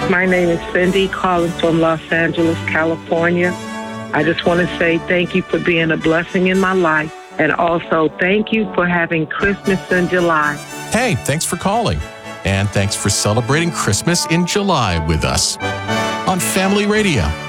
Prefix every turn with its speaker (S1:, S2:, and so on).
S1: My name is Cindy, calling from Los Angeles, California. I just want to say thank you for being a blessing in my life, and also thank you for having Christmas in July.
S2: Hey, thanks for calling, and thanks for celebrating Christmas in July with us on Family Radio.